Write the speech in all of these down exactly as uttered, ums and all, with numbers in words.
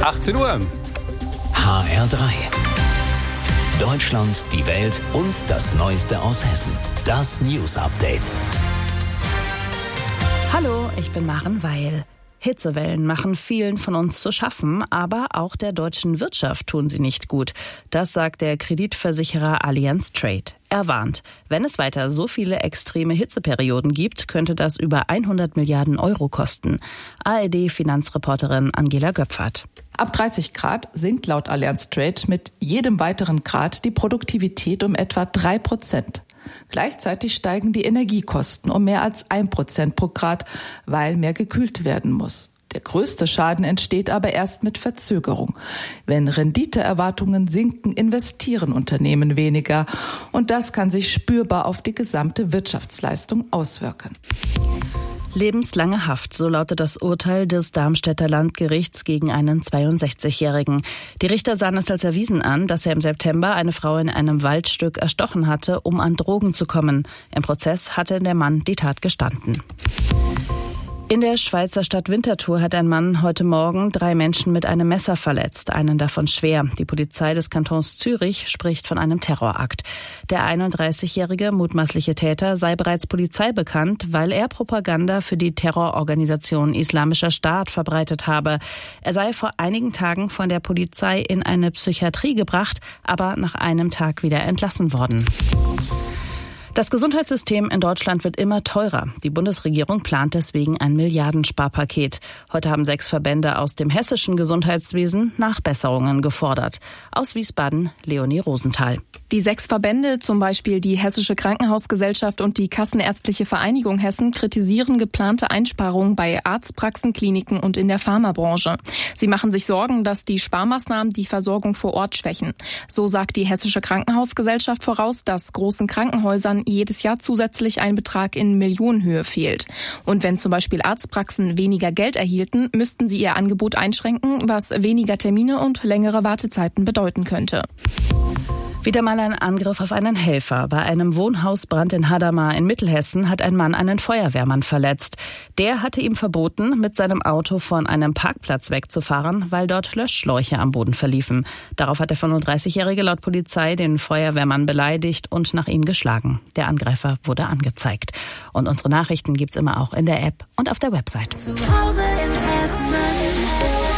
achtzehn Uhr. H R drei. Deutschland, die Welt und das Neueste aus Hessen. Das News Update. Hallo, ich bin Maren Weil. Hitzewellen machen vielen von uns zu schaffen, aber auch der deutschen Wirtschaft tun sie nicht gut. Das sagt der Kreditversicherer Allianz Trade. Er warnt, wenn es weiter so viele extreme Hitzeperioden gibt, könnte das über hundert Milliarden Euro kosten. A R D-Finanzreporterin Angela Göpfert. Ab dreißig Grad sinkt laut Allianz Trade mit jedem weiteren Grad die Produktivität um etwa drei Prozent. Gleichzeitig steigen die Energiekosten um mehr als ein Prozent pro Grad, weil mehr gekühlt werden muss. Der größte Schaden entsteht aber erst mit Verzögerung. Wenn Renditeerwartungen sinken, investieren Unternehmen weniger. Und das kann sich spürbar auf die gesamte Wirtschaftsleistung auswirken. Lebenslange Haft, so lautet das Urteil des Darmstädter Landgerichts gegen einen zweiundsechzigjährigen. Die Richter sahen es als erwiesen an, dass er im September eine Frau in einem Waldstück erstochen hatte, um an Drogen zu kommen. Im Prozess hatte der Mann die Tat gestanden. In der Schweizer Stadt Winterthur hat ein Mann heute Morgen drei Menschen mit einem Messer verletzt, einen davon schwer. Die Polizei des Kantons Zürich spricht von einem Terrorakt. Der einunddreißigjährige mutmaßliche Täter sei bereits Polizei bekannt, weil er Propaganda für die Terrororganisation Islamischer Staat verbreitet habe. Er sei vor einigen Tagen von der Polizei in eine Psychiatrie gebracht, aber nach einem Tag wieder entlassen worden. Das Gesundheitssystem in Deutschland wird immer teurer. Die Bundesregierung plant deswegen ein Milliardensparpaket. Heute haben sechs Verbände aus dem hessischen Gesundheitswesen Nachbesserungen gefordert. Aus Wiesbaden, Leonie Rosenthal. Die sechs Verbände, zum Beispiel die Hessische Krankenhausgesellschaft und die Kassenärztliche Vereinigung Hessen, kritisieren geplante Einsparungen bei Arztpraxen, Kliniken und in der Pharmabranche. Sie machen sich Sorgen, dass die Sparmaßnahmen die Versorgung vor Ort schwächen. So sagt die Hessische Krankenhausgesellschaft voraus, dass großen Krankenhäusern jedes Jahr zusätzlich ein Betrag in Millionenhöhe fehlt. Und wenn zum Beispiel Arztpraxen weniger Geld erhielten, müssten sie ihr Angebot einschränken, was weniger Termine und längere Wartezeiten bedeuten könnte. Wieder mal ein Angriff auf einen Helfer. Bei einem Wohnhausbrand in Hadamar in Mittelhessen hat ein Mann einen Feuerwehrmann verletzt. Der hatte ihm verboten, mit seinem Auto von einem Parkplatz wegzufahren, weil dort Löschschläuche am Boden verliefen. Darauf hat der fünfunddreißigjährige laut Polizei den Feuerwehrmann beleidigt und nach ihm geschlagen. Der Angreifer wurde angezeigt. Und unsere Nachrichten gibt's immer auch in der App und auf der Website. Zu Hause in Hessen.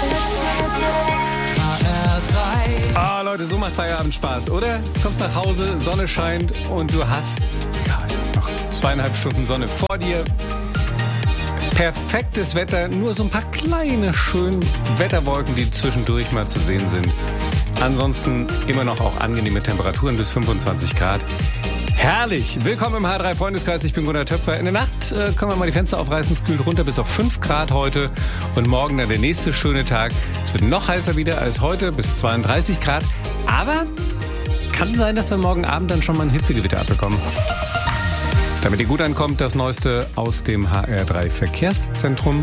Ah, Leute, so macht Feierabend Spaß, oder? Du kommst nach Hause, Sonne scheint und du hast ja, noch zweieinhalb Stunden Sonne vor dir. Perfektes Wetter, nur so ein paar kleine, schöne Wetterwolken, die zwischendurch mal zu sehen sind. Ansonsten immer noch auch angenehme Temperaturen bis fünfundzwanzig Grad. Herrlich! Willkommen im H R drei Freundeskreis, ich bin Gunnar Töpfer. In der Nacht äh, können wir mal die Fenster aufreißen, es kühlt runter bis auf fünf Grad heute und morgen dann der nächste schöne Tag. Es wird noch heißer wieder als heute, bis zweiunddreißig Grad. Aber kann sein, dass wir morgen Abend dann schon mal ein Hitzegewitter abbekommen. Damit ihr gut ankommt, das Neueste aus dem H R drei Verkehrszentrum.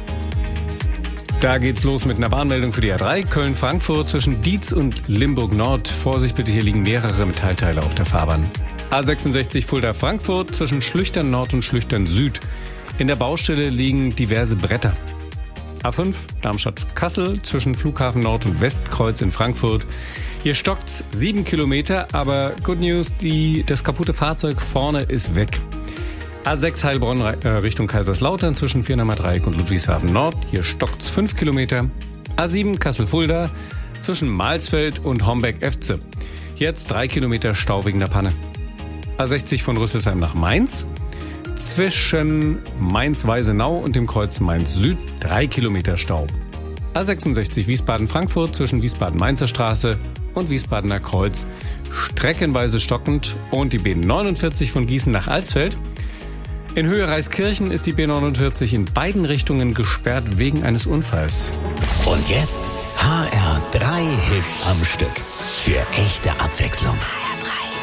Da geht's los mit einer Warnmeldung für die A drei. Köln-Frankfurt zwischen Dietz und Limburg-Nord. Vorsicht bitte, hier liegen mehrere Metallteile auf der Fahrbahn. A sechsundsechzig Fulda-Frankfurt zwischen Schlüchtern-Nord und Schlüchtern-Süd. In der Baustelle liegen diverse Bretter. A fünf Darmstadt-Kassel zwischen Flughafen Nord und Westkreuz in Frankfurt. Hier stockt's sieben Kilometer, aber Good News, die, das kaputte Fahrzeug vorne ist weg. A sechs Heilbronn äh, Richtung Kaiserslautern zwischen Viernheimer Dreieck und Ludwigshafen Nord. Hier stockt's fünf Kilometer. A sieben Kassel-Fulda zwischen Mahlsfeld und Homberg-Efze. Jetzt drei Kilometer Stau wegen der Panne. A sechzig von Rüsselsheim nach Mainz. Zwischen Mainz-Weisenau und dem Kreuz Mainz-Süd drei Kilometer Stau. A sechsundsechzig Wiesbaden-Frankfurt zwischen Wiesbaden-Mainzer Straße und Wiesbadener Kreuz streckenweise stockend. Und die B neunundvierzig von Gießen nach Alsfeld. In Höhe Reiskirchen ist die B neunundvierzig in beiden Richtungen gesperrt wegen eines Unfalls. Und jetzt H R drei Hits am Stück. Für echte Abwechslung.